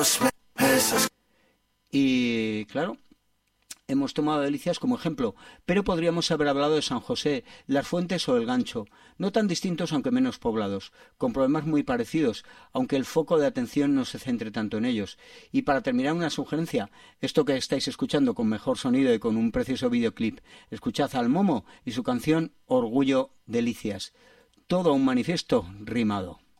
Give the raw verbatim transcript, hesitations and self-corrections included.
Y claro, hemos tomado Delicias como ejemplo, pero podríamos haber hablado de San José, Las Fuentes o El Gancho, no tan distintos aunque menos poblados, con problemas muy parecidos, aunque el foco de atención no se centre tanto en ellos. Y para terminar, una sugerencia, esto que estáis escuchando con mejor sonido y con un precioso videoclip, escuchad al Momo y su canción Orgullo Delicias, todo un manifiesto rimado.